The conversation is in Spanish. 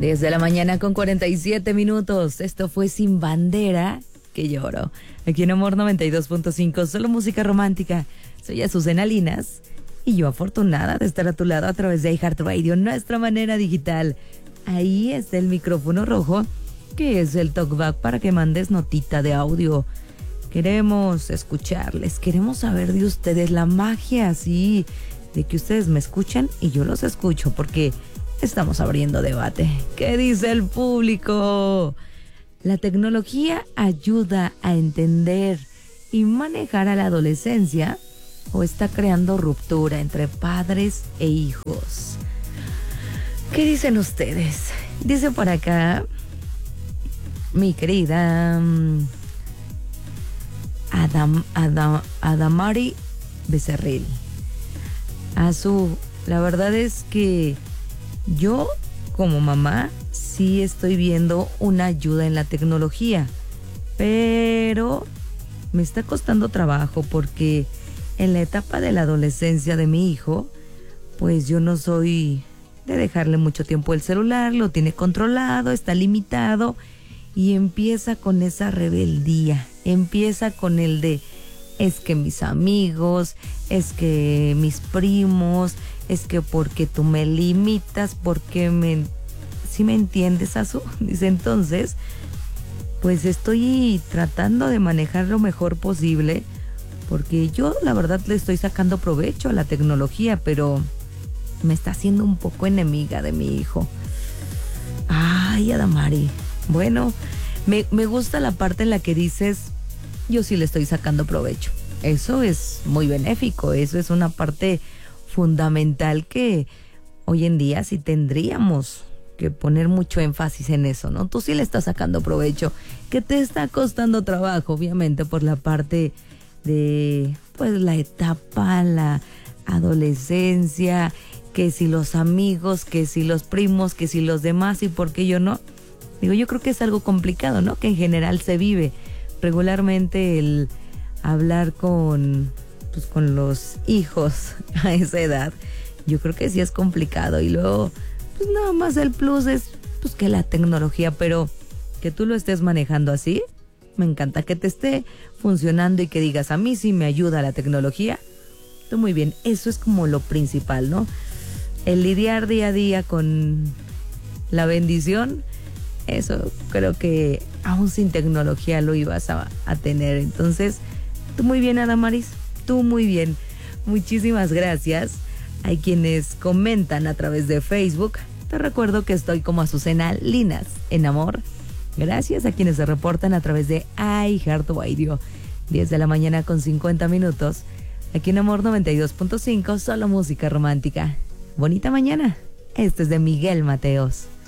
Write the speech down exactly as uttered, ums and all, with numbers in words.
diez de la mañana con cuarenta y siete minutos. Esto fue Sin Bandera, que lloro. Aquí en Amor noventa y dos punto cinco, solo música romántica. Soy Azucena Linas y yo afortunada de estar a tu lado a través de iHeartRadio, nuestra manera digital. Ahí está el micrófono rojo, que es el talkback para que mandes notita de audio. Queremos escucharles, queremos saber de ustedes la magia, así, de que ustedes me escuchan y yo los escucho, porque estamos abriendo debate. ¿Qué dice el público? La tecnología ayuda a entender y manejar a la adolescencia o está creando ruptura entre padres e hijos. ¿Qué dicen ustedes? Dice por acá mi querida um, Adam, Adam, Adamari Becerril. A su, la verdad es que yo como mamá sí estoy viendo una ayuda en la tecnología, pero me está costando trabajo porque en la etapa de la adolescencia de mi hijo, pues yo no soy de dejarle mucho tiempo el celular, lo tiene controlado, está limitado y empieza con esa rebeldía, empieza con el de es que mis amigos, es que mis primos, es que porque tú me limitas, porque me... ¿Sí me entiendes, Azu? Dice, entonces, pues estoy tratando de manejar lo mejor posible, porque yo la verdad le estoy sacando provecho a la tecnología, pero me está haciendo un poco enemiga de mi hijo. Ay, Adamari. Bueno, me, me gusta la parte en la que dices, yo sí le estoy sacando provecho. Eso es muy benéfico, eso es una parte fundamental que hoy en día sí tendríamos que poner mucho énfasis en eso, ¿no? Tú sí le estás sacando provecho, que te está costando trabajo, obviamente, por la parte de, pues, la etapa, la adolescencia, que si los amigos, que si los primos, que si los demás, y por qué yo no. Digo, yo creo que es algo complicado, ¿no? Que en general se vive regularmente el hablar con, pues, con los hijos a esa edad. Yo creo que sí es complicado. Y luego, pues nada más el plus es, pues, que la tecnología, pero que tú lo estés manejando así, me encanta que te esté funcionando y que digas, a mí sí me ayuda la tecnología. Tú muy bien, eso es como lo principal, ¿no? El lidiar día a día con la bendición, eso creo que aún sin tecnología lo ibas a, a tener. Entonces, tú muy bien, Adamaris, tú muy bien. Muchísimas gracias. Hay quienes comentan a través de Facebook. Te recuerdo que estoy como Azucena Linas en Amor. Gracias a quienes se reportan a través de iHeartRadio. diez de la mañana con cincuenta minutos. Aquí en Amor noventa y dos punto cinco, solo música romántica. Bonita mañana. Este es de Miguel Mateos.